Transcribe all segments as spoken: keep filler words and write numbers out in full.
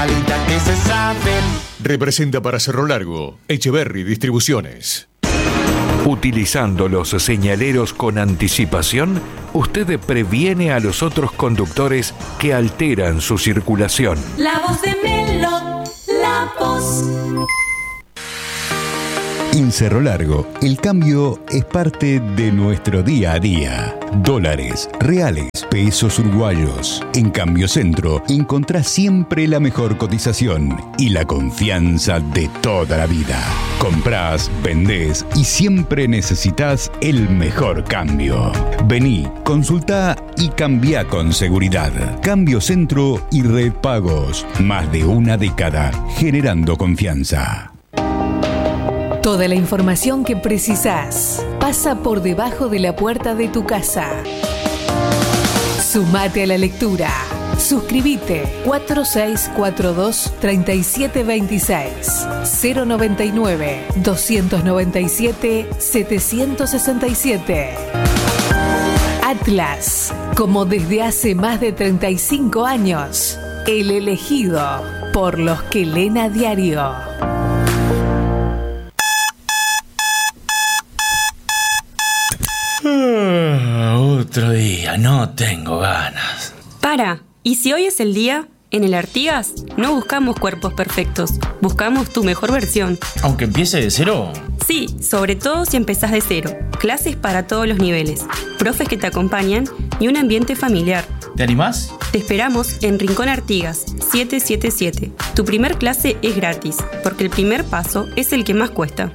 Calidad que se sabe. Representa para Cerro Largo, Echeverry Distribuciones. Utilizando los señaleros con anticipación, usted previene a los otros conductores que alteran su circulación. La voz de Melo, la voz. En Cerro Largo, el cambio es parte de nuestro día a día. Dólares, reales, pesos uruguayos. En Cambio Centro encontrás siempre la mejor cotización y la confianza de toda la vida. Comprás, vendés y siempre necesitas el mejor cambio. Vení, consultá y cambia con seguridad. Cambio Centro y Red Pagos. Más de una década generando confianza. Toda la información que precisás pasa por debajo de la puerta de tu casa. Sumate a la lectura. Suscríbete cuatro seis cuatro dos, tres siete dos seis, cero noventa y nueve, doscientos noventa y siete, setecientos sesenta y siete. Atlas, como desde hace más de treinta y cinco años, el elegido por los que leen a diario. Uh, otro día, no tengo ganas. Para, ¿y si hoy es el día? En el Artigas no buscamos cuerpos perfectos, buscamos tu mejor versión. ¿Aunque empiece de cero? Sí, sobre todo si empezás de cero. Clases para todos los niveles, profes que te acompañan y un ambiente familiar. ¿Te animás? Te esperamos en Rincón Artigas, setecientos setenta y siete. Tu primer clase es gratis, porque el primer paso es el que más cuesta.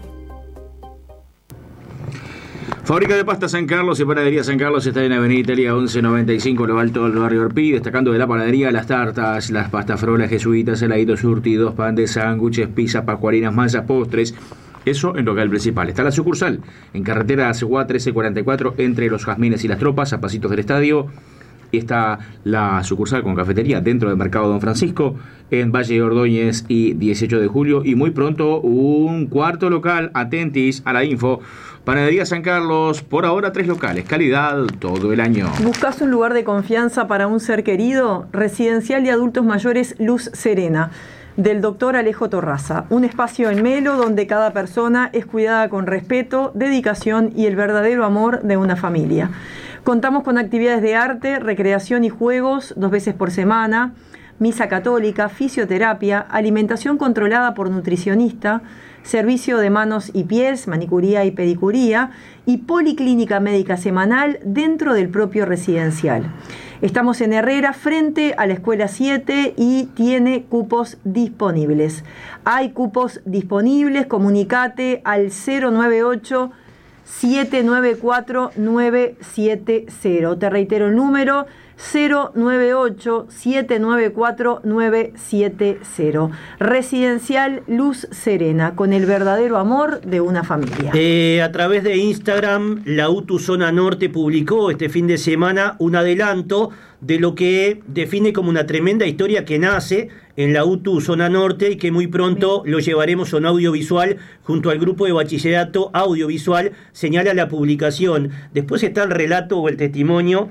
Fábrica de Pasta San Carlos y Panadería San Carlos está en Avenida Italia once noventa y cinco, lo alto del barrio Orpí, destacando de la panadería las tartas, las pastas frolas, jesuitas, heladitos surtidos, pan de sándwiches, pizza, pascualinas, masas, postres. Eso en local principal. Está la sucursal en carretera Aceguá trece cuarenta y cuatro entre Los Jazmines y Las Tropas, a pasitos del estadio. Está la sucursal con cafetería dentro del Mercado Don Francisco en Valle Ordóñez y dieciocho de julio. Y muy pronto un cuarto local. Atentis a la info. Panadería San Carlos, por ahora tres locales, calidad todo el año. ¿Buscas un lugar de confianza para un ser querido? Residencial de adultos mayores Luz Serena, del doctor Alejo Torraza. Un espacio en Melo donde cada persona es cuidada con respeto, dedicación y el verdadero amor de una familia. Contamos con actividades de arte, recreación y juegos dos veces por semana, misa católica, fisioterapia, alimentación controlada por nutricionista, servicio de manos y pies, manicuría y pedicuría y policlínica médica semanal dentro del propio residencial. Estamos en Herrera frente a la Escuela siete y tiene cupos disponibles. Hay cupos disponibles, comunicate al cero nueve ocho, siete nueve cuatro, nueve siete cero. Te reitero el número, cero nueve ocho, siete nueve cuatro, nueve siete cero. Residencial Luz Serena, con el verdadero amor de una familia. Eh, a través de Instagram, la U T U Zona Norte publicó este fin de semana un adelanto de lo que define como una tremenda historia que nace en la U T U Zona Norte y que muy pronto lo llevaremos a un audiovisual junto al grupo de bachillerato audiovisual, señala la publicación. Después está el relato o el testimonio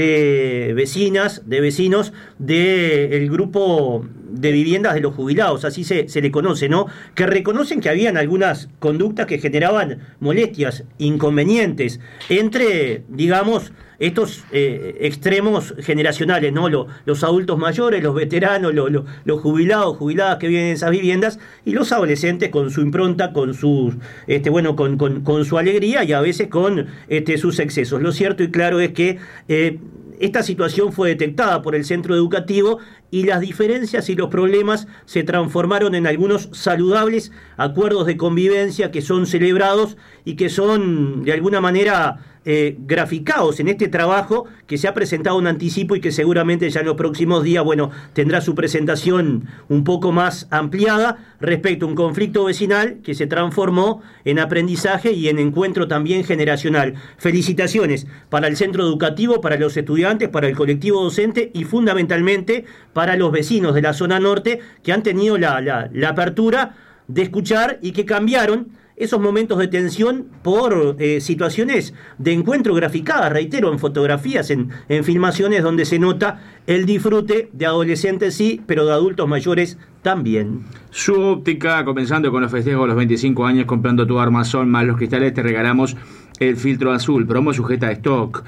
de vecinas, de vecinos del grupo de viviendas de los jubilados, así se, se le conoce, ¿no? Que reconocen que habían algunas conductas que generaban molestias, inconvenientes, entre, digamos, estos eh, extremos generacionales, ¿no? Lo, los adultos mayores, los veteranos, lo, lo, los jubilados, jubiladas que viven en esas viviendas, y los adolescentes con su impronta, con sus, este, bueno, con, con, con su alegría y a veces con este, sus excesos. Lo cierto y claro es que eh, esta situación fue detectada por el centro educativo y las diferencias y los problemas se transformaron en algunos saludables acuerdos de convivencia que son celebrados y que son de alguna manera eh, graficados en este trabajo que se ha presentado un anticipo y que seguramente ya en los próximos días, bueno, tendrá su presentación un poco más ampliada respecto a un conflicto vecinal que se transformó en aprendizaje y en encuentro también generacional. Felicitaciones para el centro educativo, para los estudiantes, para el colectivo docente y fundamentalmente para los vecinos de la zona norte que han tenido la, la, la apertura de escuchar y que cambiaron esos momentos de tensión por eh, situaciones de encuentro graficadas, reitero, en fotografías, en, en filmaciones donde se nota el disfrute de adolescentes sí, pero de adultos mayores también. Su óptica, comenzando con los festejos de los veinticinco años, comprando tu armazón más los cristales, te regalamos el filtro azul, promo sujeta a stock.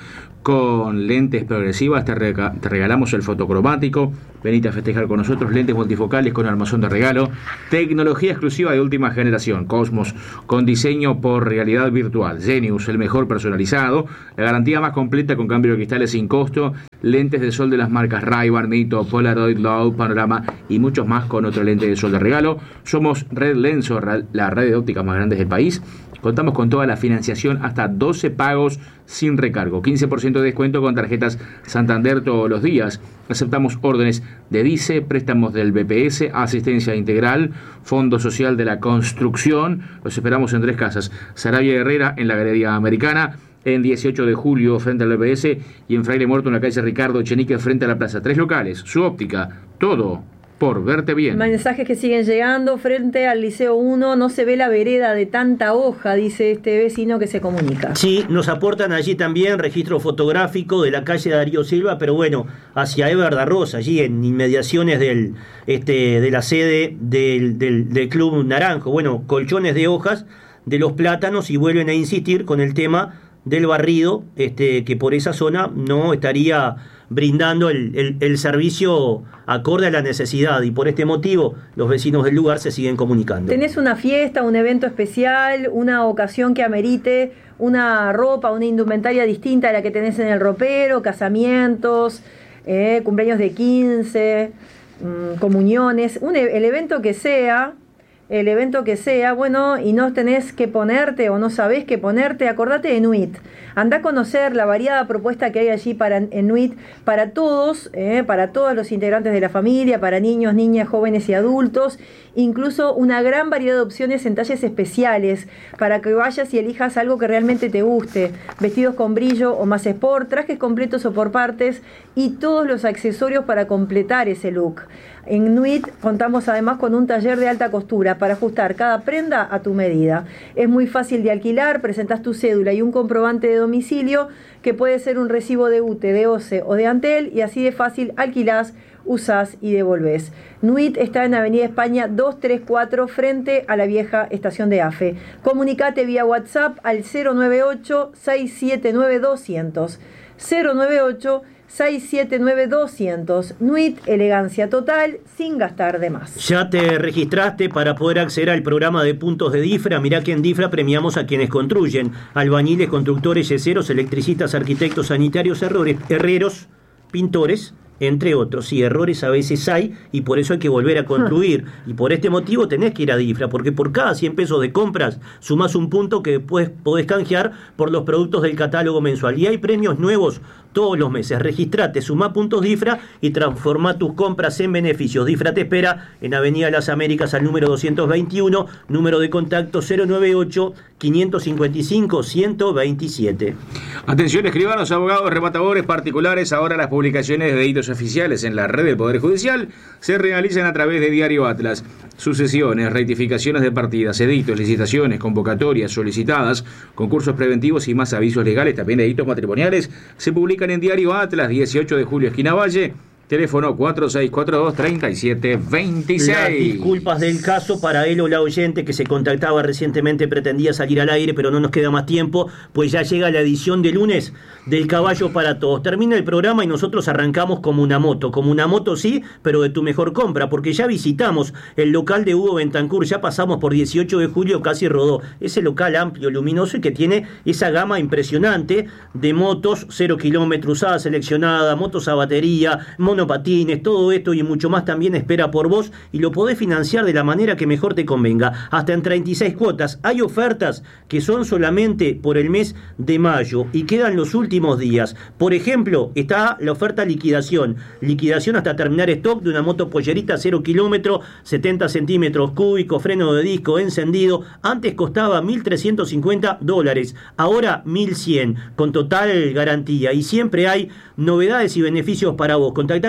Con lentes progresivas te, rega- te regalamos el fotocromático. Venite a festejar con nosotros, lentes multifocales con armazón de regalo, tecnología exclusiva de última generación, Cosmos, con diseño por realidad virtual, Genius, el mejor personalizado, la garantía más completa con cambio de cristales sin costo, lentes de sol de las marcas Ray-Ban, Mito, Polaroid, Low, Panorama y muchos más con otro lente de sol de regalo. Somos Red Lenso, la red de ópticas más grande del país. Contamos con toda la financiación hasta doce pagos sin recargo, quince por ciento de descuento con tarjetas Santander todos los días. Aceptamos órdenes de DICE, préstamos del B P S, asistencia integral, Fondo Social de la Construcción. Los esperamos en tres casas: Sarabia Herrera en la Galería Americana, en dieciocho de julio frente al B P S y en Fraile Muerto en la calle Ricardo Echenique frente a la plaza. Tres locales, su óptica, todo por verte bien. Mensajes que siguen llegando. Frente al Liceo uno no se ve la vereda de tanta hoja, dice este vecino que se comunica. Sí, nos aportan allí también registro fotográfico de la calle Darío Silva, pero bueno, hacia Eber da Rosa, allí en inmediaciones del, este, de la sede del, del, del Club Naranjo. Bueno, colchones de hojas de los plátanos, y vuelven a insistir con el tema del barrido, este, que por esa zona no estaría brindando el, el, el servicio acorde a la necesidad, y por este motivo los vecinos del lugar se siguen comunicando. ¿Tenés una fiesta, un evento especial, una ocasión que amerite una ropa, una indumentaria distinta a la que tenés en el ropero, casamientos, eh, cumpleaños de quince, mmm, comuniones, un, el evento que sea... el evento que sea, bueno, y no tenés que ponerte o no sabés qué ponerte, acordate de Nuit. Andá a conocer la variada propuesta que hay allí para, en Nuit, para todos, eh, para todos los integrantes de la familia, para niños, niñas, jóvenes y adultos, incluso una gran variedad de opciones en talles especiales, para que vayas y elijas algo que realmente te guste, vestidos con brillo o más sport, trajes completos o por partes, y todos los accesorios para completar ese look. En Nuit contamos además con un taller de alta costura para ajustar cada prenda a tu medida. Es muy fácil de alquilar, presentás tu cédula y un comprobante de domicilio, que puede ser un recibo de U T E, de O C E o de Antel, y así de fácil alquilás, usás y devolvés. Nuit está en Avenida España doscientos treinta y cuatro, frente a la vieja estación de AFE. Comunicate vía WhatsApp al cero nueve ocho, seis siete nueve, doscientos. cero nueve ocho, seis siete nueve, doscientos. Nuit, elegancia total, sin gastar de más. ¿Ya te registraste para poder acceder al programa de puntos de DIFRA? Mirá que en DIFRA premiamos a quienes construyen: albañiles, constructores, yeseros, electricistas, arquitectos, sanitarios, errores, herreros, pintores, entre otros. Y errores a veces hay, y por eso hay que volver a construir. Y por este motivo tenés que ir a DIFRA, porque por cada cien pesos de compras sumás un punto que después podés canjear por los productos del catálogo mensual. Y hay premios nuevos todos los meses. Registrate, sumá puntos DIFRA y transformá tus compras en beneficios. DIFRA te espera en Avenida Las Américas al número doscientos veintiuno, número de contacto cero nueve ocho, quinientos cincuenta y cinco, ciento veintisiete. Atención, escribanos, abogados, rematadores particulares. Ahora las publicaciones de delitos oficiales en la red del Poder Judicial se realizan a través de Diario Atlas. Sucesiones, rectificaciones de partidas, edictos, licitaciones, convocatorias solicitadas, concursos preventivos y más avisos legales, también delitos matrimoniales, se publican en Diario Atlas, dieciocho de julio, esquina Valle. Teléfono cuatro seis cuatro dos, tres siete dos seis. Las disculpas del caso para él o la oyente que se contactaba recientemente, pretendía salir al aire, pero no nos queda más tiempo, pues ya llega la edición de lunes del Caballo para Todos. Termina el programa y nosotros arrancamos como una moto, como una moto sí, pero de tu mejor compra, porque ya visitamos el local de Hugo Bentancur, ya pasamos por dieciocho de julio, casi rodó, ese local amplio, luminoso y que tiene esa gama impresionante de motos, cero kilómetros, usada seleccionada, motos a batería, mono patines, todo esto y mucho más también espera por vos, y lo podés financiar de la manera que mejor te convenga, hasta en treinta y seis cuotas. Hay ofertas que son solamente por el mes de mayo y quedan los últimos días. Por ejemplo, está la oferta liquidación, liquidación hasta terminar stock de una moto pollerita cero kilómetro, setenta centímetros cúbicos, freno de disco, encendido. Antes costaba mil trescientos cincuenta dólares, ahora mil cien, con total garantía, y siempre hay novedades y beneficios para vos. Contactate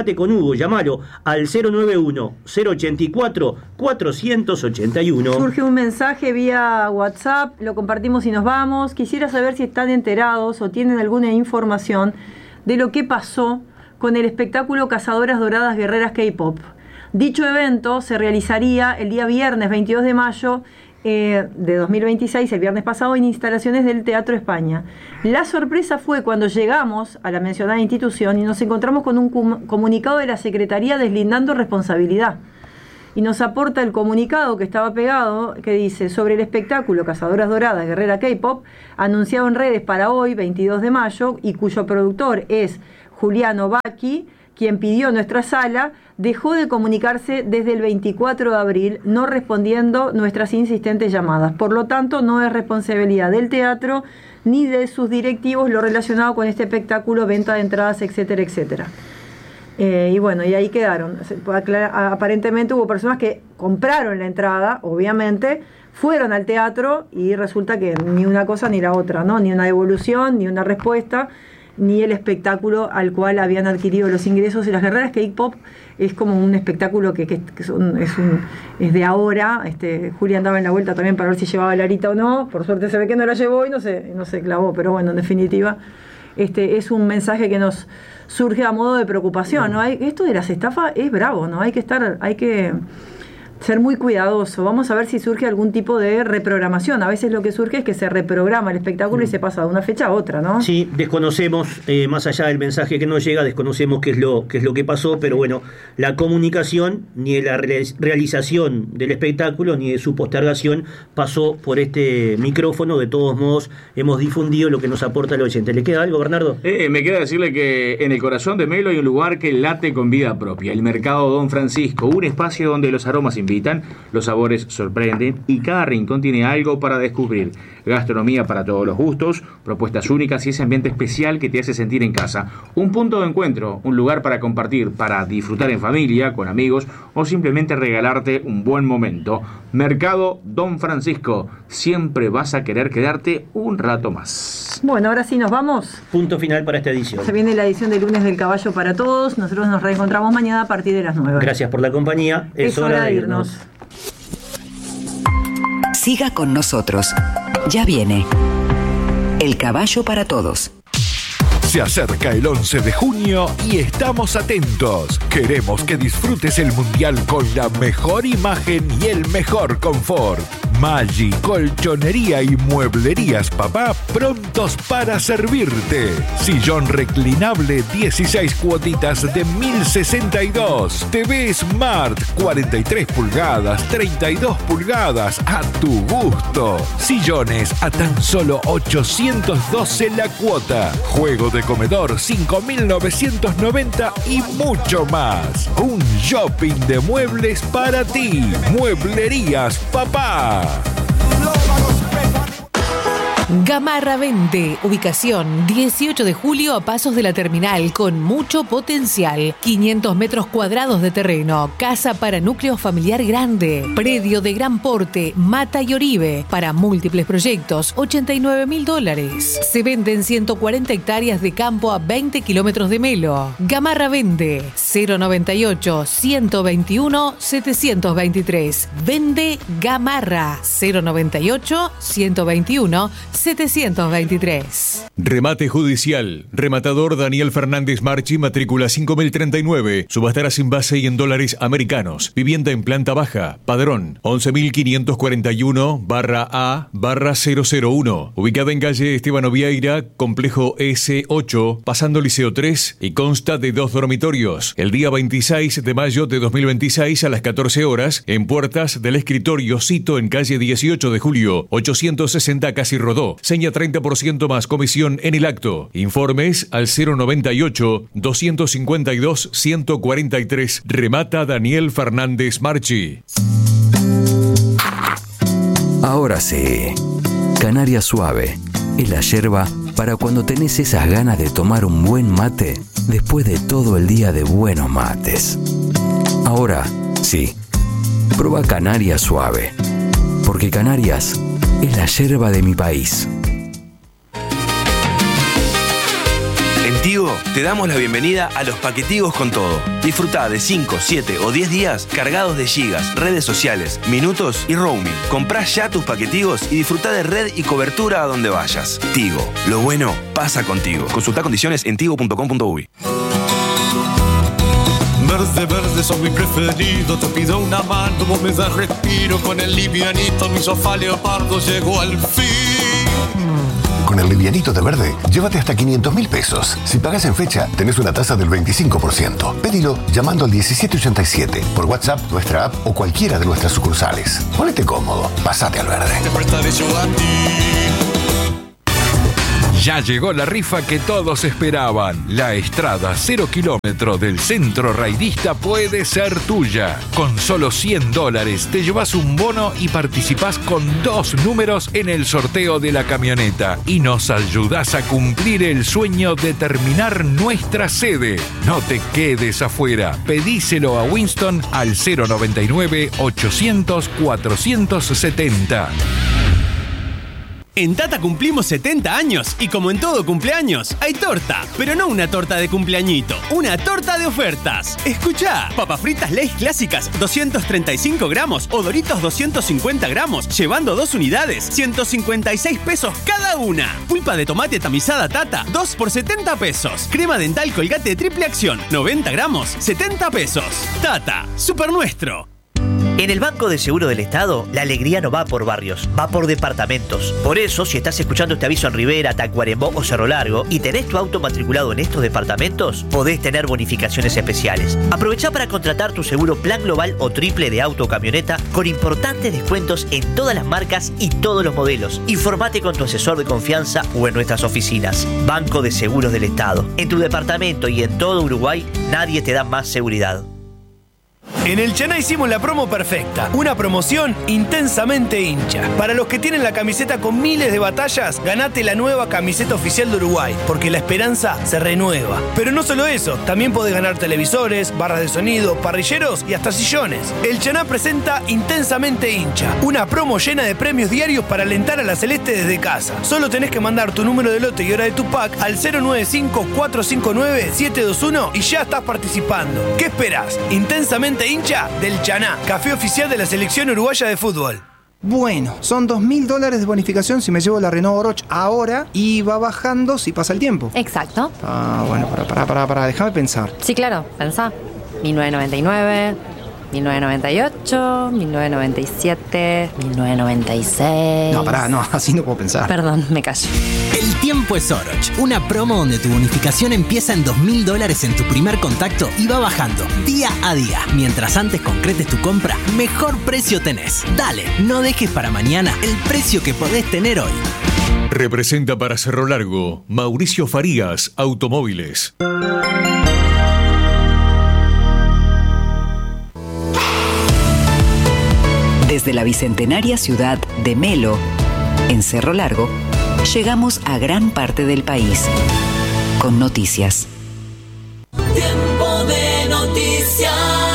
comunicate con Hugo, llámalo al cero nueve uno, cero ocho cuatro, cuatro ocho uno. Surge un mensaje vía WhatsApp, lo compartimos y nos vamos. Quisiera saber si están enterados o tienen alguna información de lo que pasó con el espectáculo Cazadoras Doradas Guerreras K-Pop. Dicho evento se realizaría el día viernes veintidós de mayo eh, de dos mil veintiséis, el viernes pasado, en instalaciones del Teatro España. La sorpresa fue cuando llegamos a la mencionada institución y nos encontramos con un com- comunicado de la Secretaría deslindando responsabilidad. Y nos aporta el comunicado que estaba pegado, que dice: sobre el espectáculo Cazadoras Doradas Guerrera K-Pop, anunciado en redes para hoy, veintidós de mayo, y cuyo productor es Juliano Bacchi, quien pidió nuestra sala, dejó de comunicarse desde el veinticuatro de abril, no respondiendo nuestras insistentes llamadas. Por lo tanto, no es responsabilidad del teatro ni de sus directivos lo relacionado con este espectáculo, venta de entradas, etcétera, etcétera. Eh, y bueno, y ahí quedaron. Aparentemente hubo personas que compraron la entrada, obviamente, fueron al teatro y resulta que ni una cosa ni la otra, ¿no? Ni una devolución, ni una respuesta, ni el espectáculo al cual habían adquirido los ingresos. Y las Guerreras K-Pop es como un espectáculo que, que, que son, es, un, es de ahora. Este, Julia andaba en la vuelta también para ver si llevaba la arita o no. Por suerte se ve que no la llevó y no se, no se clavó, pero bueno, en definitiva, este, es un mensaje que nos surge a modo de preocupación, ¿no? Hay, esto de las estafas es bravo, ¿no? Hay que estar, hay que ser muy cuidadoso. Vamos a ver si surge algún tipo de reprogramación. A veces lo que surge es que se reprograma el espectáculo y se pasa de una fecha a otra, ¿no? Sí, desconocemos, eh, más allá del mensaje que nos llega, desconocemos qué es lo, qué es lo que pasó, pero bueno, la comunicación ni de la re- realización del espectáculo ni de su postergación pasó por este micrófono. De todos modos, hemos difundido lo que nos aporta el oyente. ¿Le queda algo, Bernardo? Eh, me queda decirle que en el corazón de Melo hay un lugar que late con vida propia, el Mercado Don Francisco, un espacio donde los aromas invitan, los sabores sorprenden y cada rincón tiene algo para descubrir. Gastronomía para todos los gustos, propuestas únicas y ese ambiente especial que te hace sentir en casa. Un punto de encuentro, un lugar para compartir, para disfrutar en familia, con amigos o simplemente regalarte un buen momento. Mercado Don Francisco, siempre vas a querer quedarte un rato más. Bueno, ahora sí nos vamos. Punto final para esta edición. Se viene la edición de lunes del Caballo para todos. Nosotros nos reencontramos mañana a partir de las nueve. Gracias por la compañía. Es, es hora de irnos. Siga con nosotros. Ya viene El Caballo para Todos. Se acerca el once de junio y estamos atentos. Queremos que disfrutes el Mundial con la mejor imagen y el mejor confort. Maggi, colchonería y mueblerías Papá, prontos para servirte. Sillón reclinable, dieciséis cuotitas de mil sesenta y dos. T V Smart, cuarenta y tres pulgadas, treinta y dos pulgadas, a tu gusto. Sillones a tan solo ochocientos doce la cuota. Juego de comedor, cinco mil novecientos noventa y mucho más. Un shopping de muebles para ti. Mueblerías Papá. Gamarra Vende, ubicación dieciocho de julio a pasos de la terminal, con mucho potencial, quinientos metros cuadrados de terreno, casa para núcleo familiar grande, predio de gran porte, Mata y Oribe, para múltiples proyectos, ochenta y nueve mil dólares. Se venden ciento cuarenta hectáreas de campo a veinte kilómetros de Melo. Gamarra Vende, cero noventa y ocho, ciento veintiuno, setecientos veintitrés. Vende Gamarra, cero noventa y ocho, ciento veintiuno, setecientos veintitrés. Remate judicial. Rematador Daniel Fernández Marchi, matrícula cinco mil treinta y nueve. Subastará sin base y en dólares americanos. Vivienda en planta baja. Padrón once mil quinientos cuarenta y uno barra A barra cero cero uno. Ubicada en calle Esteban Ovieira, complejo S ocho, pasando Liceo tres y consta de dos dormitorios. El día veintiséis de mayo de dos mil veintiséis a las catorce horas, en puertas del escritorio Cito en calle dieciocho de julio, ochocientos sesenta Casi Rodó. Seña treinta por ciento más comisión en el acto. Informes al cero noventa y ocho, doscientos cincuenta y dos, ciento cuarenta y tres. Remata Daniel Fernández Marchi. Ahora sí, Canaria Suave es la yerba para cuando tenés esas ganas de tomar un buen mate después de todo el día de buenos mates. Ahora sí, prueba Canaria Suave, porque Canarias es la yerba de mi país. En Tigo Tigo, te damos la bienvenida a los paquetigos con todo. Disfrutá de cinco, siete o diez días cargados de gigas, redes sociales, minutos y roaming. Comprá ya tus paquetigos y disfrutá de red y cobertura a donde vayas. Tigo, lo bueno pasa contigo. Consultá condiciones en tigo punto com punto uy. Verde, verde, son mi preferido. Te pido una mano, vos me das respiro. Con el livianito, mi sofá leopardo llegó al fin. Con el livianito de Verde, llévate hasta quinientos mil pesos. Si pagas en fecha, tenés una tasa del veinticinco por ciento. Pedilo llamando al diecisiete ochenta y siete, por WhatsApp, nuestra app o cualquiera de nuestras sucursales. Ponete cómodo, pasate al Verde. Te prestaré yo a ti. Ya llegó la rifa que todos esperaban. La Estrada cero kilómetro del Centro Raidista puede ser tuya. Con solo cien dólares te llevas un bono y participás con dos números en el sorteo de la camioneta. Y nos ayudás a cumplir el sueño de terminar nuestra sede. No te quedes afuera. Pedíselo a Winston al cero noventa y nueve, ochocientos, cuatrocientos setenta. En Tata cumplimos setenta años y como en todo cumpleaños, hay torta. Pero no una torta de cumpleañito, una torta de ofertas. Escuchá, papas fritas Lay's clásicas doscientos treinta y cinco gramos o Doritos doscientos cincuenta gramos, llevando dos unidades, ciento cincuenta y seis pesos cada una. Pulpa de tomate tamizada Tata, dos por setenta pesos. Crema dental Colgate triple acción, noventa gramos, setenta pesos. Tata, super nuestro. En el Banco de Seguro del Estado, la alegría no va por barrios, va por departamentos. Por eso, si estás escuchando este aviso en Rivera, Tacuarembó o Cerro Largo y tenés tu auto matriculado en estos departamentos, podés tener bonificaciones especiales. Aprovechá para contratar tu seguro plan global o triple de auto o camioneta con importantes descuentos en todas las marcas y todos los modelos. Informate con tu asesor de confianza o en nuestras oficinas. Banco de Seguros del Estado. En tu departamento y en todo Uruguay, nadie te da más seguridad. En el Chaná hicimos la promo perfecta, una promoción intensamente hincha. Para los que tienen la camiseta con miles de batallas, ganate la nueva camiseta oficial de Uruguay, porque la esperanza se renueva. Pero no solo eso, también podés ganar televisores, barras de sonido, parrilleros y hasta sillones. El Chaná presenta Intensamente hincha, una promo llena de premios diarios para alentar a la Celeste desde casa. Solo tenés que mandar tu número de lote y hora de tu pack al cero nueve cinco, cuatro cinco nueve, siete dos uno y ya estás participando. ¿Qué esperás? Intensamente hincha del Chaná, café oficial de la selección uruguaya de fútbol. Bueno, son dos mil dólares de bonificación si me llevo la Renault Oroch ahora y va bajando si pasa el tiempo. Exacto. Ah, bueno, para, para, para, para, déjame pensar. Sí, claro, pensá. mil novecientos noventa y nueve, mil novecientos noventa y ocho, mil novecientos noventa y siete, mil novecientos noventa y seis... No, pará, no, así no puedo pensar. Perdón, me callo. El tiempo es Oroch, una promo donde tu bonificación empieza en dos mil dólares en tu primer contacto y va bajando día a día. Mientras antes concretes tu compra, mejor precio tenés. Dale, no dejes para mañana el precio que podés tener hoy. Representa para Cerro Largo, Mauricio Farías, Automóviles. Desde la bicentenaria ciudad de Melo, en Cerro Largo, llegamos a gran parte del país con noticias. Tiempo de noticias.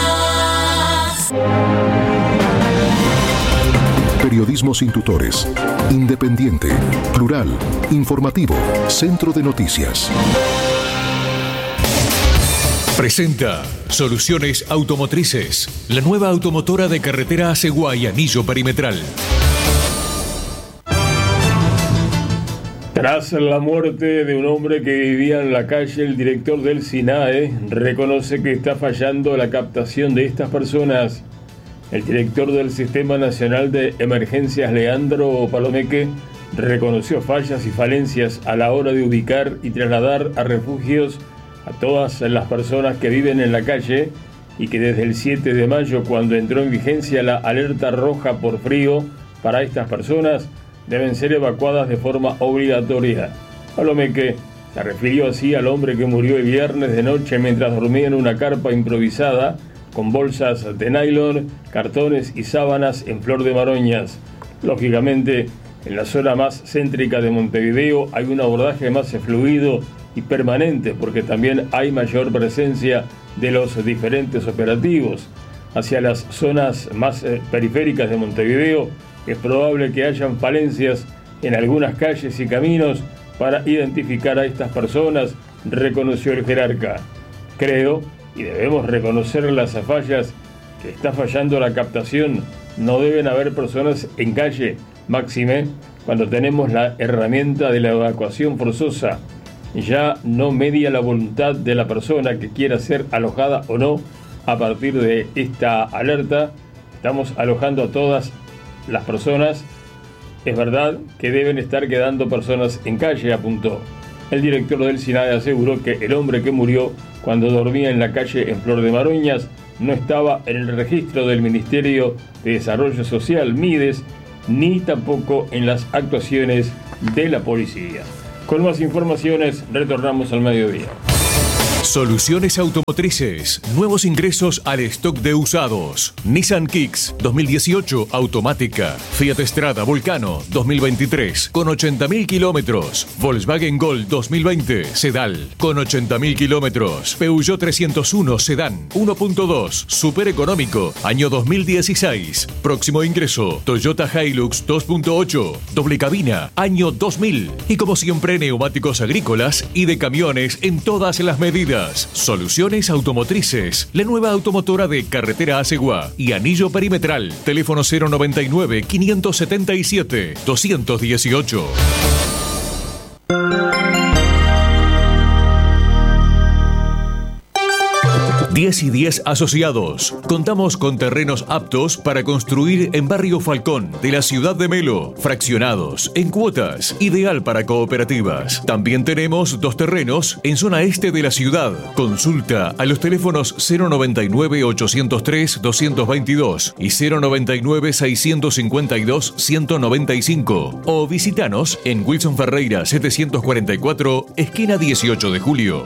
Periodismo sin tutores. Independiente, plural, informativo, Centro de Noticias. Presenta Soluciones Automotrices, la nueva automotora de carretera Aceguá y Anillo Perimetral. Tras la muerte de un hombre que vivía en la calle, el director del SINAE reconoce que está fallando la captación de estas personas. El director del Sistema Nacional de Emergencias, Leandro Palomeque, reconoció fallas y falencias a la hora de ubicar y trasladar a refugios a todas las personas que viven en la calle y que desde el siete de mayo, cuando entró en vigencia la alerta roja por frío para estas personas, deben ser evacuadas de forma obligatoria. Palomeque se refirió así al hombre que murió el viernes de noche mientras dormía en una carpa improvisada con bolsas de nylon, cartones y sábanas en Flor de Maroñas. Lógicamente, en la zona más céntrica de Montevideo hay un abordaje más fluido y permanente porque también hay mayor presencia de los diferentes operativos. Hacia las zonas más eh, periféricas de Montevideo es probable que hayan falencias en algunas calles y caminos para identificar a estas personas reconoció el jerarca. Creo, y debemos reconocer las fallas, que está fallando la captación. No deben haber personas en calle, máxime cuando tenemos la herramienta de la evacuación forzosa. Ya no media la voluntad de la persona que quiera ser alojada o no. A partir de esta alerta, estamos alojando a todas las personas. Es verdad que deben estar quedando personas en calle, apuntó. El director del SINADE aseguró que el hombre que murió cuando dormía en la calle en Flor de Maroñas no estaba en el registro del Ministerio de Desarrollo Social, MIDES, ni tampoco en las actuaciones de la policía. Con más informaciones, retornamos al mediodía. Soluciones Automotrices. Nuevos ingresos al stock de usados. Nissan Kicks dos mil dieciocho automática. Fiat Strada Volcano dos mil veintitrés con ochenta mil kilómetros. Volkswagen Gol dos mil veinte Sedal con ochenta mil kilómetros. Peugeot trescientos uno Sedán uno punto dos super económico año dos mil dieciséis. Próximo ingreso Toyota Hilux dos punto ocho doble cabina año dos mil. Y como siempre neumáticos agrícolas y de camiones en todas las medidas. Soluciones Automotrices, la nueva automotora de Carretera Asegua y Anillo Perimetral. Teléfono cero noventa y nueve, quinientos setenta y siete, doscientos dieciocho. diez y diez Asociados. Contamos con terrenos aptos para construir en Barrio Falcón de la ciudad de Melo. Fraccionados, en cuotas, ideal para cooperativas. También tenemos dos terrenos en zona este de la ciudad. Consulta a los teléfonos cero noventa y nueve, ochocientos tres, doscientos veintidós y cero noventa y nueve, seiscientos cincuenta y dos, ciento noventa y cinco. O visitanos en Wilson Ferreira setecientos cuarenta y cuatro, esquina dieciocho de julio.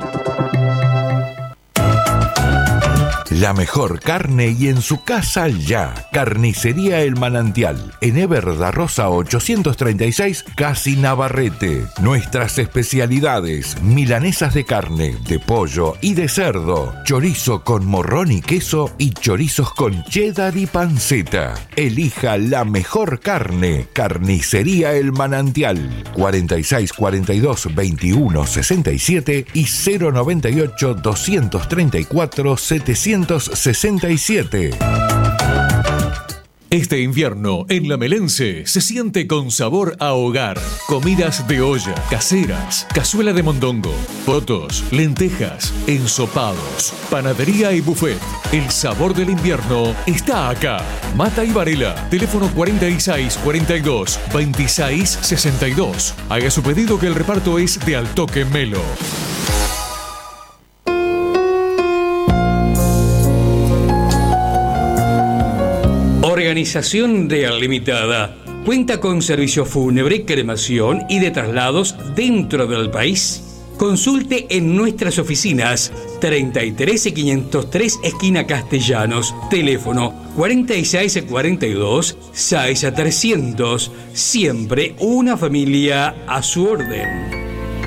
La mejor carne y en su casa ya. Carnicería El Manantial. En Eber da Rosa ochocientos treinta y seis, casi Navarrete. Nuestras especialidades: milanesas de carne, de pollo y de cerdo. Chorizo con morrón y queso y chorizos con cheddar y panceta. Elija la mejor carne. Carnicería El Manantial. cuarenta y seis, cuarenta y dos, veintiuno, sesenta y siete y cero noventa y ocho, doscientos treinta y cuatro, setecientos sesenta y siete. Este invierno en La Melense se siente con sabor a hogar. Comidas de olla, caseras, cazuela de mondongo, potos, lentejas, ensopados, panadería y buffet. El sabor del invierno está acá. Mata y Varela, teléfono cuarenta y seis, cuarenta y dos, veintiséis, sesenta y dos. Haga su pedido que el reparto es de Al Toque Melo. Organización Real Limitada cuenta con servicio fúnebre, cremación y de traslados dentro del país. Consulte en nuestras oficinas treinta y tres, quinientos tres, esquina Castellanos. Teléfono cuarenta y seis, cuarenta y dos, seis a trescientos. Siempre una familia a su orden.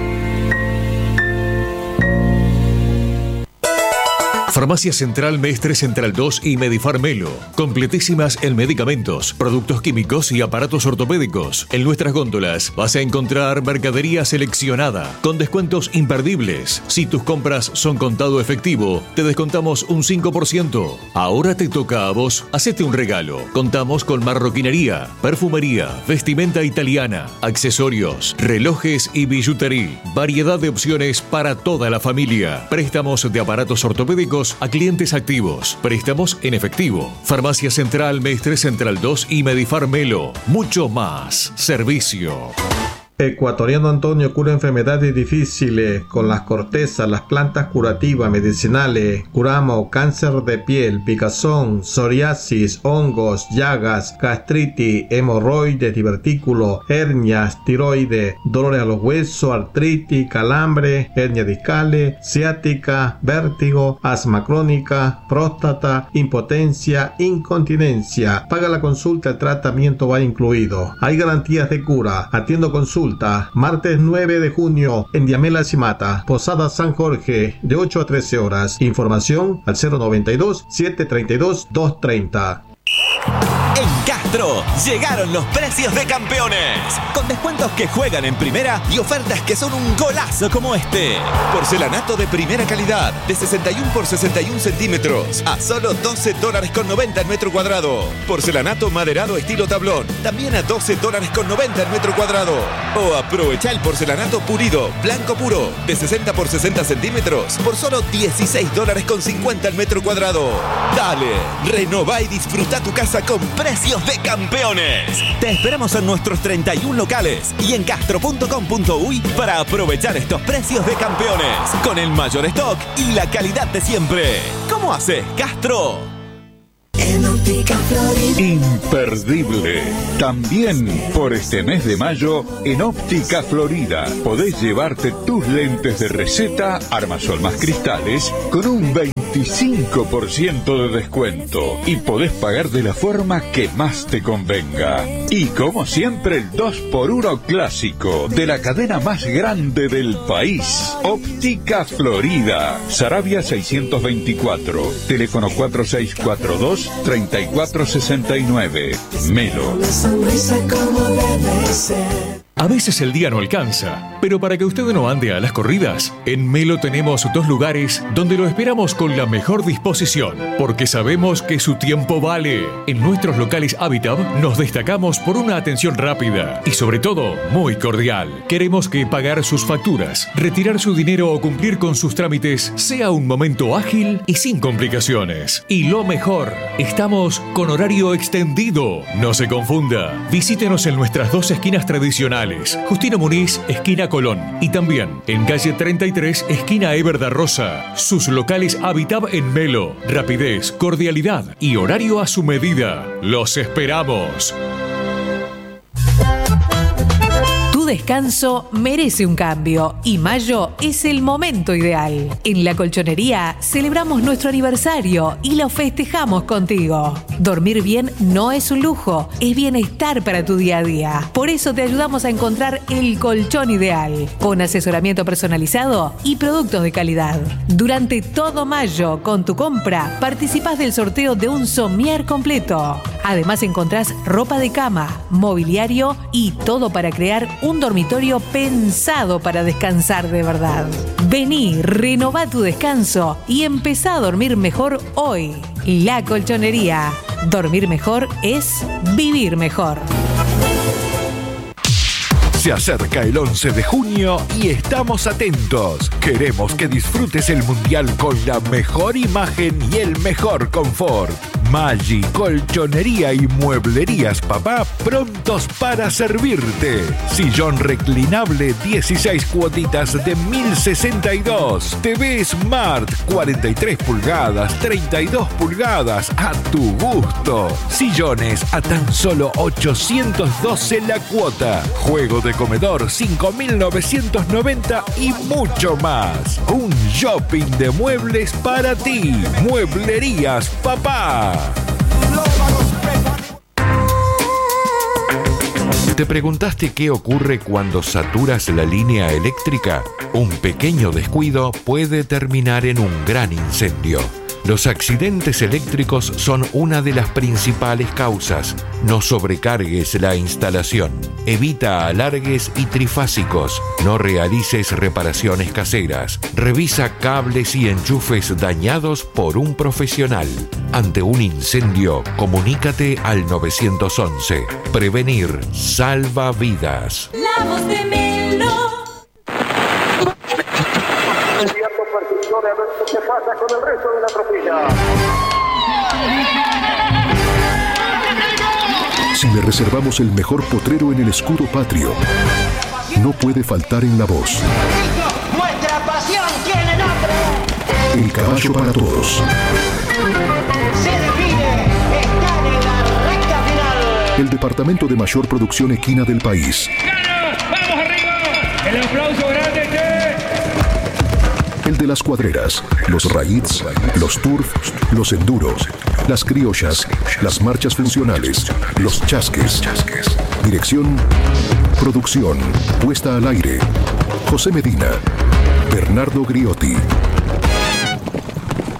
Farmacia Central Mestre Central dos y Medifar Melo. Completísimas en medicamentos, productos químicos y aparatos ortopédicos. En nuestras góndolas vas a encontrar mercadería seleccionada con descuentos imperdibles. Si tus compras son contado efectivo, te descontamos un cinco por ciento. Ahora te toca a vos, hacete un regalo. Contamos con marroquinería, perfumería, vestimenta italiana, accesorios, relojes y billutería. Variedad de opciones para toda la familia. Préstamos de aparatos ortopédicos a clientes activos. Préstamos en efectivo. Farmacia Central Mestre Central dos y Medifar Melo. Mucho más servicio. Ecuatoriano Antonio cura enfermedades difíciles con las cortezas, las plantas curativas medicinales. Curamos cáncer de piel, picazón, psoriasis, hongos, llagas, gastritis, hemorroides, divertículos, hernias, tiroides, dolores a los huesos, artritis, calambre, hernias discales, ciática, vértigo, asma crónica, próstata, impotencia, incontinencia. Paga la consulta, el tratamiento va incluido. Hay garantías de cura. Atiendo consulta. Martes nueve de junio en Diamela Cimata, Posada San Jorge, de ocho a trece horas. Información al cero noventa y dos, setecientos treinta y dos, doscientos treinta. En Castro, llegaron los precios de campeones. Con descuentos que juegan en primera y ofertas que son un golazo como este. Porcelanato de primera calidad, de sesenta y uno por sesenta y uno centímetros, a solo doce dólares con noventa el metro cuadrado. Porcelanato maderado estilo tablón, también a doce dólares con noventa el metro cuadrado. O aprovecha el porcelanato pulido, blanco puro, de sesenta por sesenta centímetros, por solo dieciséis dólares con cincuenta el metro cuadrado. Dale, renová y disfruta tu casa con precios de campeones. Te esperamos en nuestros treinta y uno locales y en castro punto com punto uy para aprovechar estos precios de campeones con el mayor stock y la calidad de siempre. ¿Cómo haces, Castro? En Óptica Florida. Imperdible. También por este mes de mayo en Óptica Florida podés llevarte tus lentes de receta, armasol más cristales con un veinticinco por ciento de descuento y podés pagar de la forma que más te convenga. Y como siempre el dos por uno clásico de la cadena más grande del país, Óptica Florida, Saravia seiscientos veinticuatro, teléfono cuatro seis cuatro dos, tres cuatro seis nueve. Melo. A veces el día no alcanza, pero para que usted no ande a las corridas, en Melo tenemos dos lugares donde lo esperamos con la mejor disposición, porque sabemos que su tiempo vale. En nuestros locales Habitat nos destacamos por una atención rápida y sobre todo muy cordial. Queremos que pagar sus facturas, retirar su dinero o cumplir con sus trámites sea un momento ágil y sin complicaciones. Y lo mejor, estamos con horario extendido. No se confunda, visítenos en nuestras dos esquinas tradicionales, Justino Muniz, esquina Colón, y también en calle treinta y tres, esquina Eber da Rosa. Sus locales Habitat en Melo. Rapidez, cordialidad y horario a su medida. ¡Los esperamos! Tu descanso merece un cambio y mayo es el momento ideal. En La Colchonería celebramos nuestro aniversario y lo festejamos contigo. Dormir bien no es un lujo, es bienestar para tu día a día. Por eso te ayudamos a encontrar el colchón ideal, con asesoramiento personalizado y productos de calidad. Durante todo mayo, con tu compra, participás del sorteo de un somier completo. Además encontrás ropa de cama, mobiliario y todo para crear un dormitorio pensado para descansar de verdad. Vení, renová tu descanso y empezá a dormir mejor hoy. La Colchonería. Dormir mejor es vivir mejor. Se acerca el once de junio y estamos atentos. Queremos que disfrutes el Mundial con la mejor imagen y el mejor confort. Maggi, Colchonería y Mueblerías Papá prontos para servirte. Sillón reclinable dieciséis cuotitas de mil sesenta y dos. T V Smart cuarenta y tres pulgadas, treinta y dos pulgadas a tu gusto. Sillones a tan solo ochocientos doce la cuota. Juego de comedor cinco mil novecientos noventa y mucho más. Un shopping de muebles para ti. Mueblerías Papá. ¿Te preguntaste qué ocurre cuando saturas la línea eléctrica? Un pequeño descuido puede terminar en un gran incendio. Los accidentes eléctricos son una de las principales causas. No sobrecargues la instalación. Evita alargues y trifásicos. No realices reparaciones caseras. Revisa cables y enchufes dañados por un profesional. Ante un incendio, comunícate al nueve once. Prevenir salva vidas. La voz de Melo. De a ver qué pasa con el resto de la tropilla. Si le reservamos el mejor potrero en el escudo patrio, no puede faltar en la voz. Nuestra pasión tiene nombre. El caballo para todos. Se define, está en la recta final. El departamento de mayor producción equina del país. ¡Vamos arriba! El aplauso grande, che. El de las cuadreras, los raids, los turf, los enduros, las criollas, las marchas funcionales, los chasques. Dirección, producción, puesta al aire. José Medina, Bernardo Griotti.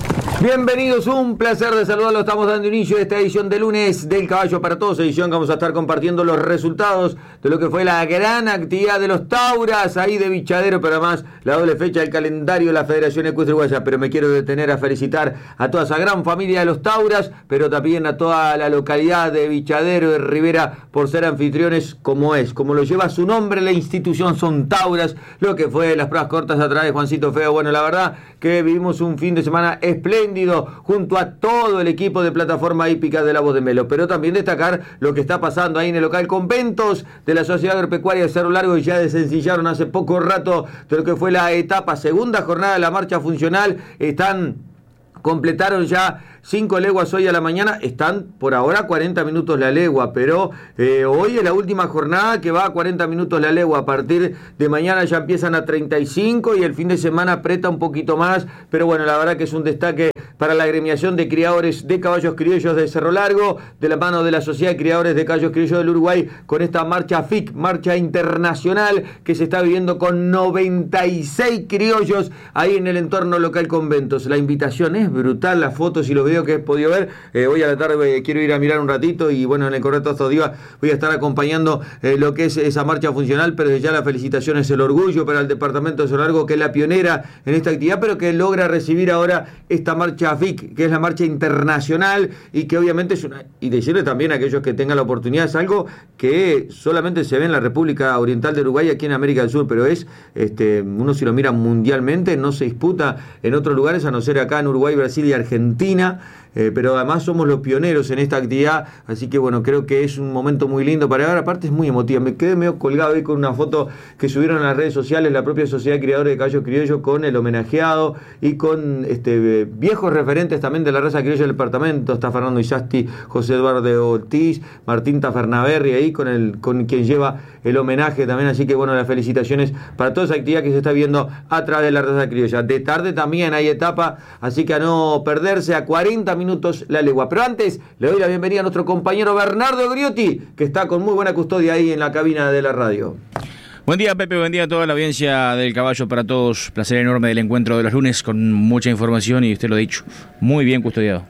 Bienvenidos, un placer de saludarlos. Estamos dando inicio a esta edición de lunes del Caballo para Todos, edición que vamos a estar compartiendo los resultados de lo que fue la gran actividad de los Tauras ahí de Bichadero, pero además la doble fecha del calendario de la Federación Ecuestre Uruguaya. Pero me quiero detener a felicitar a toda esa gran familia de los Tauras, pero también a toda la localidad de Bichadero de Rivera por ser anfitriones como es, como lo lleva su nombre la institución, son Tauras, lo que fue las pruebas cortas a través de Juancito Feo. Bueno, la verdad que vivimos un fin de semana espléndido junto a todo el equipo de Plataforma Hípica de la Voz de Melo, pero también destacar lo que está pasando ahí en el local Conventos de la Sociedad Agropecuaria de Cerro Largo, y ya desencillaron hace poco rato de lo que fue la etapa segunda jornada de la marcha funcional. Están completaron ya cinco leguas hoy a la mañana, están por ahora cuarenta minutos la legua, pero eh, hoy es la última jornada que va a cuarenta minutos la legua. A partir de mañana ya empiezan a treinta y cinco y el fin de semana aprieta un poquito más, pero bueno, la verdad que es un destaque para la agremiación de criadores de caballos criollos de Cerro Largo, de la mano de la Sociedad de Criadores de Caballos Criollos del Uruguay, con esta marcha F I C, marcha internacional, que se está viviendo con noventa y seis criollos ahí en el entorno local Conventos. La invitación es brutal, las fotos y los videos que he podido ver. Eh, hoy a la tarde eh, quiero ir a mirar un ratito, y bueno, en el Correcto estos días voy a estar acompañando eh, lo que es esa marcha funcional, pero desde ya la felicitación, es el orgullo para el departamento de Cerro Largo, que es la pionera en esta actividad, pero que logra recibir ahora esta marcha F I C, que es la marcha internacional, y que obviamente es una, y decirle también a aquellos que tengan la oportunidad, es algo que solamente se ve en la República Oriental de Uruguay, aquí en América del Sur, pero es, este, uno si lo mira mundialmente, no se disputa en otros lugares, a no ser acá en Uruguay, Brasil y Argentina. Eh, pero además somos los pioneros en esta actividad, así que bueno, creo que es un momento muy lindo para ver. Aparte es muy emotiva, me quedé medio colgado ahí con una foto que subieron a las redes sociales la propia Sociedad de Criadores de Caballos Criollos, con el homenajeado y con este viejos referentes también de la raza criolla del departamento. Está Fernando Isasti, José Eduardo Ortiz, Martín Tafernaberri ahí con el con quien lleva el homenaje también, así que bueno, las felicitaciones para toda esa actividad que se está viendo a través de la raza criolla. De tarde también hay etapa, así que a no perderse, a cuarenta minutos la legua. Pero antes le doy la bienvenida a nuestro compañero Bernardo Griotti, que está con muy buena custodia ahí en la cabina de la radio. Buen día, Pepe, buen día a toda la audiencia del Caballo para Todos. Placer enorme del encuentro de los lunes, con mucha información, y usted lo ha dicho, muy bien custodiado.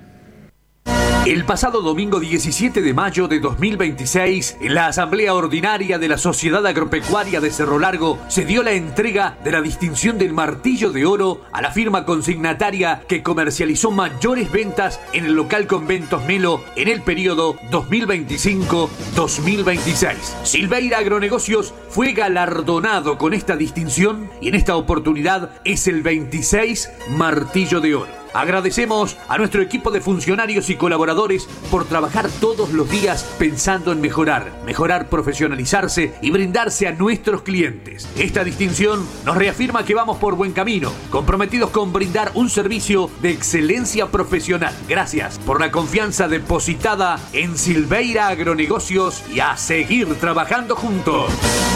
El pasado domingo diecisiete de mayo de dos mil veintiséis, en la Asamblea Ordinaria de la Sociedad Agropecuaria de Cerro Largo, se dio la entrega de la distinción del Martillo de Oro a la firma consignataria que comercializó mayores ventas en el local Conventos Melo en el periodo dos mil veinticinco dos mil veintiséis. Silveira Agronegocios fue galardonado con esta distinción, y en esta oportunidad es el veintiséis Martillo de Oro. Agradecemos a nuestro equipo de funcionarios y colaboradores por trabajar todos los días pensando en mejorar, mejorar, profesionalizarse y brindarse a nuestros clientes. Esta distinción nos reafirma que vamos por buen camino, comprometidos con brindar un servicio de excelencia profesional. Gracias por la confianza depositada en Silveira Agronegocios, y a seguir trabajando juntos.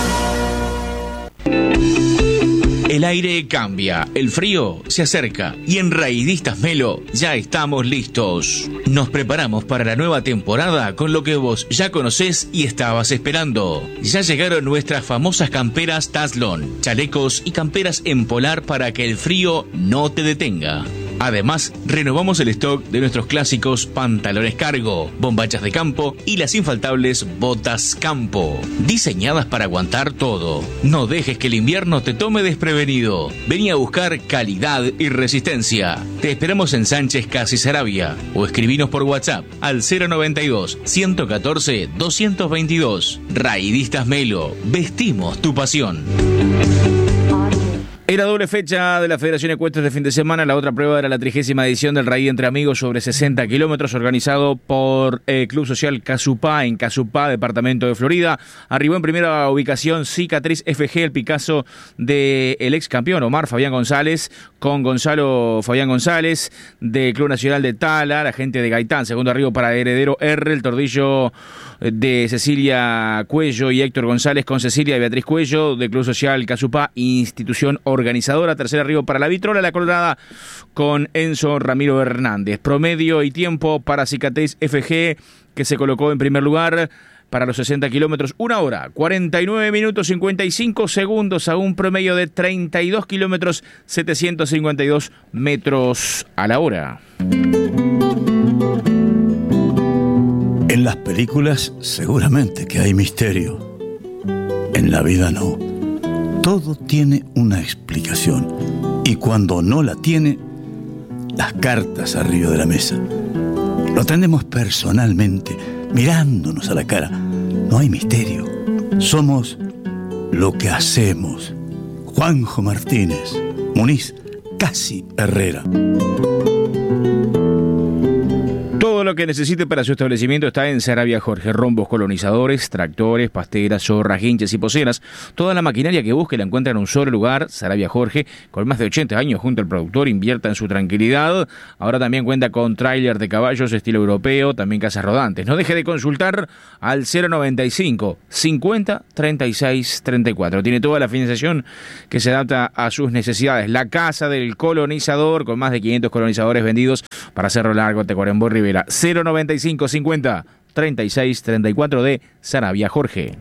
El aire cambia, el frío se acerca, y en Raidistas Melo ya estamos listos. Nos preparamos para la nueva temporada con lo que vos ya conocés y estabas esperando. Ya llegaron nuestras famosas camperas Tazlon, chalecos y camperas en polar para que el frío no te detenga. Además, renovamos el stock de nuestros clásicos pantalones cargo, bombachas de campo y las infaltables botas campo, diseñadas para aguantar todo. No dejes que el invierno te tome desprevenido. Vení a buscar calidad y resistencia. Te esperamos en Sánchez Casi Sarabia, o escribinos por WhatsApp al cero noventa y dos, ciento catorce, doscientos veintidós. Raidistas Melo, vestimos tu pasión. Era doble fecha de la Federación Ecuestre de fin de semana. La otra prueba era la trigésima edición del Raid Entre Amigos sobre sesenta kilómetros, organizado por el Club Social Casupá en Casupá, departamento de Florida. Arribó en primera ubicación Cicatriz F G, el Picasso del ex campeón Omar Fabián González, con Gonzalo Fabián González del Club Nacional de Tala, la gente de Gaitán. Segundo arribo para Heredero R, el tordillo de Cecilia Cuello y Héctor González, con Cecilia y Beatriz Cuello del Club Social Casupá, institución organizadora. Tercer arribo para la Vitrola, la Colorada, con Enzo Ramiro Hernández. Promedio y tiempo para Cicatriz F G, que se colocó en primer lugar, para los sesenta kilómetros, una hora, cuarenta y nueve minutos, cincuenta y cinco segundos a un promedio de treinta y dos kilómetros, setecientos cincuenta y dos metros a la hora. En las películas seguramente que hay misterio. En la vida no. Todo tiene una explicación. Y cuando no la tiene, las cartas arriba de la mesa. Lo atendemos personalmente, mirándonos a la cara. No hay misterio. Somos lo que hacemos. Juanjo Martínez, Muniz, Casi Herrera. Todo lo que necesite para su establecimiento está en Sarabia Jorge. Rombos colonizadores, tractores, pasteras, zorras, hinches y poceras. Toda la maquinaria que busque la encuentra en un solo lugar. Sarabia Jorge, con más de ochenta años junto al productor, invierta en su tranquilidad. Ahora también cuenta con tráiler de caballos estilo europeo, también casas rodantes. No deje de consultar al cero noventa y cinco, cincuenta, treinta y seis, treinta y cuatro. Tiene toda la financiación que se adapta a sus necesidades. La casa del colonizador, con más de quinientos colonizadores vendidos para Cerro Largo, Tacuarembó, Rivera. cero noventa y cinco, cincuenta, treinta y seis, treinta y cuatro de Sarabia Jorge.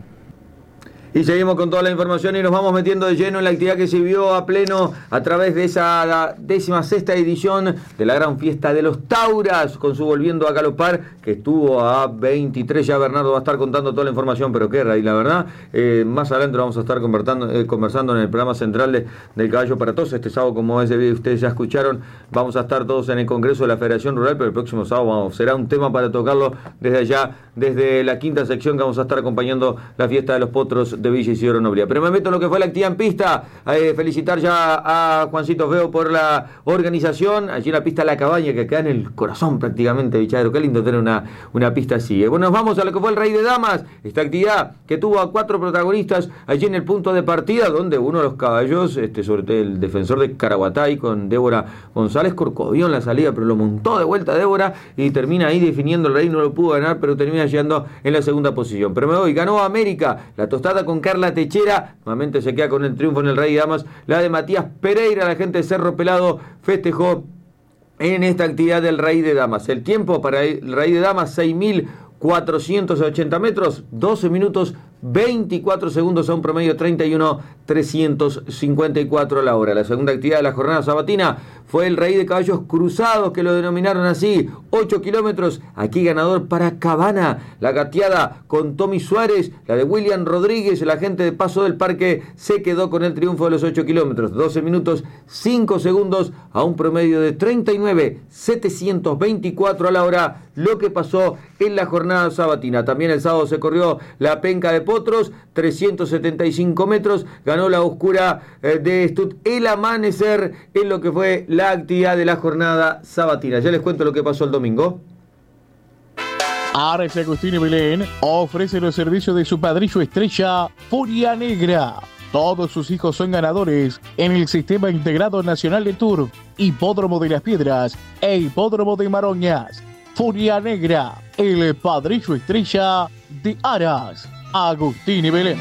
Y seguimos con toda la información y nos vamos metiendo de lleno en la actividad que se vio a pleno a través de esa décima sexta edición de la gran fiesta de los Tauras, con su Volviendo a Galopar, que estuvo a veintitrés. Ya Bernardo va a estar contando toda la información, pero qué rey, la verdad. Eh, más adelante vamos a estar conversando, eh, conversando en el programa central de, del Caballo para Todos. Este sábado, como es de, ustedes ya escucharon, vamos a estar todos en el Congreso de la Federación Rural, pero el próximo sábado vamos, será un tema para tocarlo desde allá, desde la quinta sección, que vamos a estar acompañando la fiesta de los potros de Villa Isidoro Noblia. Pero me meto en lo que fue la actividad en pista. Eh, felicitar ya a Juancito Feo por la organización. Allí en la pista La Cabaña, que queda en el corazón prácticamente, Vichadero. Qué lindo tener una, una pista así. Eh. Bueno, nos vamos a lo que fue el Rey de Damas. Esta actividad que tuvo a cuatro protagonistas allí en el punto de partida, donde uno de los caballos, este, sobre todo el defensor de Caraguatay, con Débora González, corcovió en la salida, pero lo montó de vuelta Débora y termina ahí definiendo el rey. No lo pudo ganar, pero termina llegando en la segunda posición. Pero me voy, ganó América, la tostada con Carla Techera, nuevamente se queda con el triunfo en el Rey de Damas. La de Matías Pereira, la gente de Cerro Pelado, festejó en esta actividad del Rey de Damas. El tiempo para el Rey de Damas, seis mil cuatrocientos ochenta metros, doce minutos veinticuatro segundos a un promedio treinta y uno trescientos cincuenta y cuatro a la hora. La segunda actividad de la jornada sabatina fue el Rey de Caballos Cruzados, que lo denominaron así, ocho kilómetros, aquí ganador para Cabana, la gateada con Tommy Suárez, la de William Rodríguez, la gente de Paso del Parque se quedó con el triunfo de los ocho kilómetros, doce minutos cinco segundos a un promedio de treinta y nueve setecientos veinticuatro a la hora, lo que pasó en la jornada sabatina. También el sábado se corrió la penca de potros, trescientos setenta y cinco metros, ganó la oscura eh, de Estut el amanecer en lo que fue la actividad de la jornada sabatina. Ya les cuento lo que pasó el domingo. Ares Agustín Belén ofrece los servicios de su padrillo estrella, Furia Negra. Todos sus hijos son ganadores en el Sistema Integrado Nacional de Turf, Hipódromo de las Piedras e Hipódromo de Maroñas. Furia Negra, el padrillo estrella de Aras Agustín y Belén.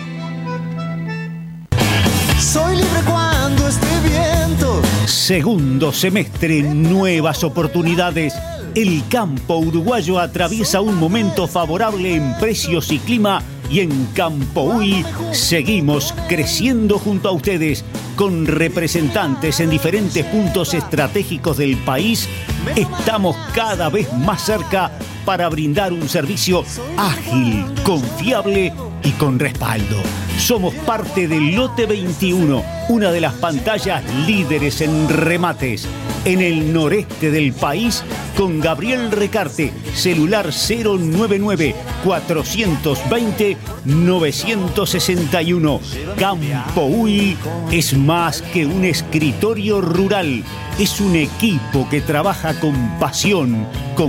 Soy libre cuando esté viento. Segundo semestre, nuevas oportunidades. El campo uruguayo atraviesa un momento favorable en precios y clima, y en Campo Uy seguimos creciendo junto a ustedes. Con representantes en diferentes puntos estratégicos del país, estamos cada vez más cerca para brindar un servicio ágil, confiable y con respaldo. Somos parte del Lote veintiuno, una de las pantallas líderes en remates en el noreste del país, con Gabriel Recarte, celular cero nueve nueve, cuatro dos cero, nueve seis uno. Campo Uy es más que un escritorio rural, es un equipo que trabaja con pasión,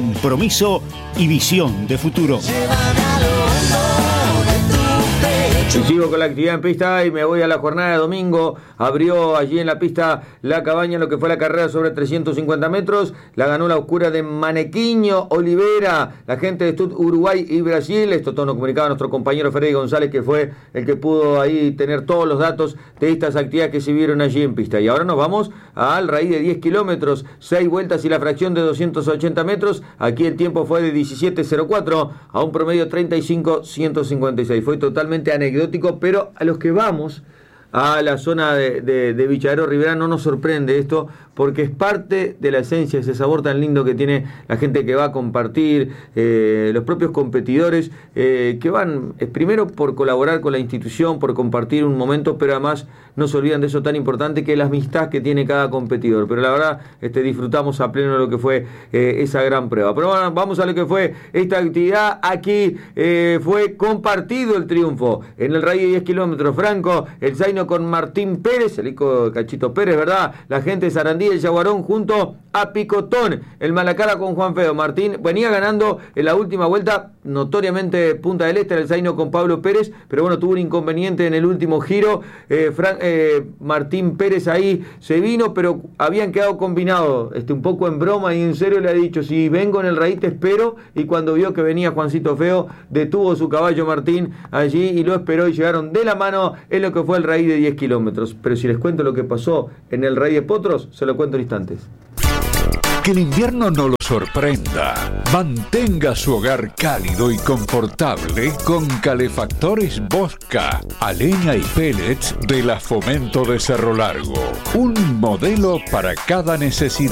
compromiso y visión de futuro. Llévame a lo hondo de tu pecho. Y sigo con la actividad en pista y me voy a la jornada de domingo. Abrió allí en la pista La Cabaña lo que fue la carrera sobre trescientos cincuenta metros. La ganó la oscura de Manequiño Olivera, la gente de Stud, Uruguay y Brasil. Esto todo nos comunicaba nuestro compañero Freddy González, que fue el que pudo ahí tener todos los datos de estas actividades que se vieron allí en pista. Y ahora nos vamos al raíz de diez kilómetros, seis vueltas y la fracción de doscientos ochenta metros. Aquí el tiempo fue de diecisiete cero cuatro a un promedio treinta y cinco ciento cincuenta y seis. Fue totalmente anecdótico, pero a los que vamos a la zona de, de, de Vichadero Rivera no nos sorprende esto, porque es parte de la esencia, ese sabor tan lindo que tiene la gente que va a compartir, eh, los propios competidores eh, que van, eh, primero por colaborar con la institución, por compartir un momento, pero además no se olvidan de eso tan importante que es la amistad que tiene cada competidor. Pero la verdad, este, disfrutamos a pleno lo que fue eh, esa gran prueba. Pero bueno, vamos a lo que fue esta actividad. Aquí eh, fue compartido el triunfo en el radio de diez kilómetros. Franco, el Zaino con Martín Pérez, el hijo de Cachito Pérez, ¿verdad? La gente de Sarandí, el Yaguarón junto a Picotón, el Malacara con Juan Feo. Martín venía ganando en la última vuelta, notoriamente Punta del Este, el Zaino con Pablo Pérez, pero bueno, tuvo un inconveniente en el último giro. Eh, Fran, eh, Martín Pérez ahí se vino, pero habían quedado combinados, este, un poco en broma y en serio le ha dicho, si vengo en el raíz te espero, y cuando vio que venía Juancito Feo, detuvo su caballo Martín allí y lo esperó y llegaron de la mano en lo que fue el raíz de diez kilómetros. Pero si les cuento lo que pasó en el raíz de Potros, se lo cuento en instantes. Que el invierno no lo sorprenda. Mantenga su hogar cálido y confortable con calefactores Bosca, a leña y pellets de la Fomento de Cerro Largo. Un modelo para cada necesidad.